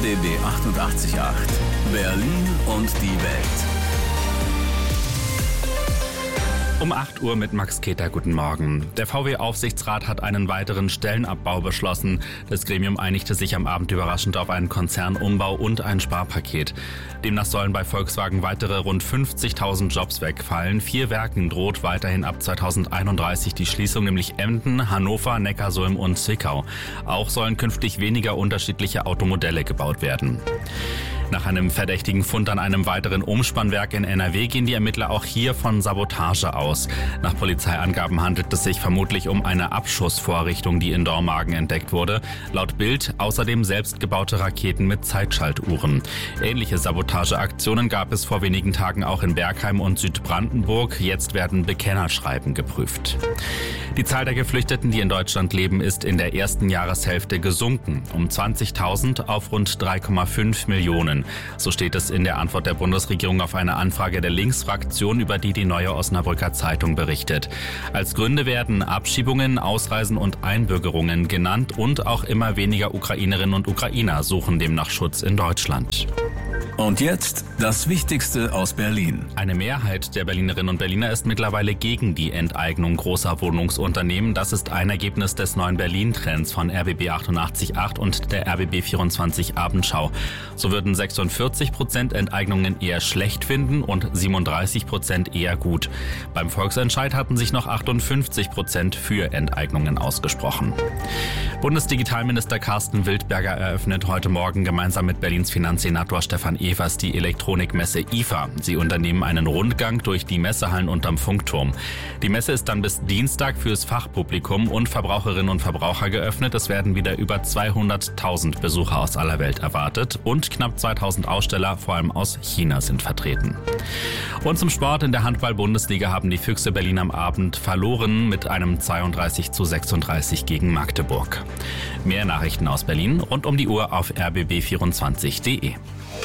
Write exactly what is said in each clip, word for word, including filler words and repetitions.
B B achtundachtzig Komma acht. Berlin und die Welt. Um acht Uhr mit Max Keter, guten Morgen. Der V W-Aufsichtsrat hat einen weiteren Stellenabbau beschlossen. Das Gremium einigte sich am Abend überraschend auf einen Konzernumbau und ein Sparpaket. Demnach sollen bei Volkswagen weitere rund fünfzigtausend Jobs wegfallen. Vier Werken droht weiterhin ab zweitausendeinunddreißig die Schließung, nämlich Emden, Hannover, Neckarsulm und Zwickau. Auch sollen künftig weniger unterschiedliche Automodelle gebaut werden. Nach einem verdächtigen Fund an einem weiteren Umspannwerk in N R W gehen die Ermittler auch hier von Sabotage aus. Nach Polizeiangaben handelt es sich vermutlich um eine Abschussvorrichtung, die in Dormagen entdeckt wurde. Laut Bild außerdem selbstgebaute Raketen mit Zeitschaltuhren. Ähnliche Sabotageaktionen gab es vor wenigen Tagen auch in Bergheim und Südbrandenburg. Jetzt werden Bekennerschreiben geprüft. Die Zahl der Geflüchteten, die in Deutschland leben, ist in der ersten Jahreshälfte gesunken. Um zwanzigtausend auf rund drei Komma fünf Millionen. So steht es in der Antwort der Bundesregierung auf eine Anfrage der Linksfraktion, über die die Neue Osnabrücker Zeitung berichtet. Als Gründe werden Abschiebungen, Ausreisen und Einbürgerungen genannt und auch immer weniger Ukrainerinnen und Ukrainer suchen demnach Schutz in Deutschland. Und jetzt das Wichtigste aus Berlin. Eine Mehrheit der Berlinerinnen und Berliner ist mittlerweile gegen die Enteignung großer Wohnungsunternehmen. Das ist ein Ergebnis des neuen Berlin-Trends von R B B achtundachtzig Komma acht und der R B B vierundzwanzig Abendschau. So würden sechsundvierzig Prozent Enteignungen eher schlecht finden und siebenunddreißig Prozent eher gut. Beim Volksentscheid hatten sich noch achtundfünfzig Prozent für Enteignungen ausgesprochen. Bundesdigitalminister Carsten Wildberger eröffnet heute Morgen gemeinsam mit Berlins Finanzsenator Stefan Evers die Elektronikmesse I F A. Sie unternehmen einen Rundgang durch die Messehallen unterm Funkturm. Die Messe ist dann bis Dienstag fürs Fachpublikum und Verbraucherinnen und Verbraucher geöffnet. Es werden wieder über zweihunderttausend Besucher aus aller Welt erwartet und knapp zweitausend Aussteller, vor allem aus China, sind vertreten. Und zum Sport: in der Handball-Bundesliga haben die Füchse Berlin am Abend verloren mit einem zweiunddreißig zu sechsunddreißig gegen Magdeburg. Mehr Nachrichten aus Berlin rund um die Uhr auf r b b vierundzwanzig punkt d e.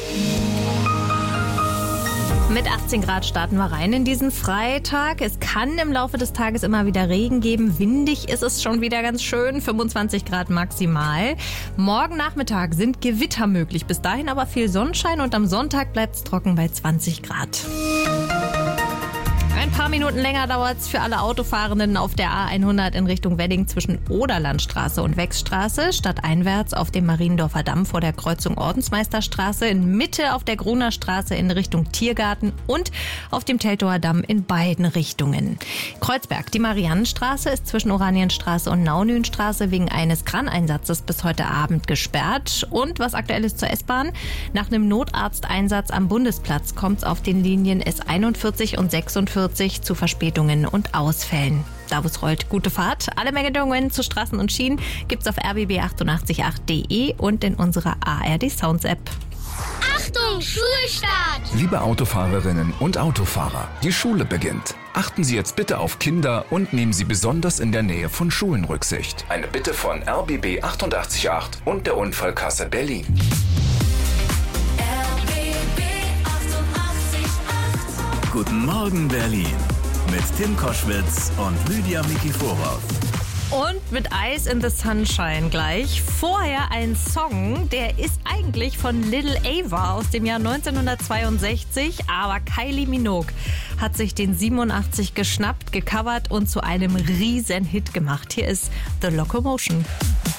Mit achtzehn Grad starten wir rein in diesen Freitag. Es kann im Laufe des Tages immer wieder Regen geben. Windig ist es schon wieder ganz schön. fünfundzwanzig Grad maximal. Morgen Nachmittag sind Gewitter möglich. Bis dahin aber viel Sonnenschein und am Sonntag bleibt es trocken bei zwanzig Grad. Ein paar Minuten länger dauert es für alle Autofahrenden auf der A hundert in Richtung Wedding zwischen Oderlandstraße und Wechsstraße, stadteinwärts auf dem Mariendorfer Damm vor der Kreuzung Ordensmeisterstraße, in Mitte auf der Gruner Straße in Richtung Tiergarten und auf dem Teltower Damm in beiden Richtungen. Kreuzberg, die Mariannenstraße ist zwischen Oranienstraße und Naunühnstraße wegen eines Kraneinsatzes bis heute Abend gesperrt. Und was aktuell ist zur S-Bahn: nach einem Notarzteinsatz am Bundesplatz kommt es auf den Linien S einundvierzig und sechsundvierzig zu Verspätungen und Ausfällen. Da wo es rollt, gute Fahrt. Alle Meldungen zu Straßen und Schienen gibt's auf r b b achtundachtzig Komma acht punkt d e und in unserer A R D Sounds App. Achtung, Schulstart! Liebe Autofahrerinnen und Autofahrer, die Schule beginnt. Achten Sie jetzt bitte auf Kinder und nehmen Sie besonders in der Nähe von Schulen Rücksicht. Eine Bitte von R B B achtundachtzig Komma acht und der Unfallkasse Berlin. Guten Morgen Berlin mit Tim Koschwitz und Lydia Mikiforov. Und mit Ice in the Sunshine gleich. Vorher ein Song, der ist eigentlich von Little Ava aus dem Jahr neunzehnhundertzweiundsechzig, aber Kylie Minogue hat sich den siebenundachtzig geschnappt, gecovert und zu einem riesen Hit gemacht. Hier ist The Locomotion.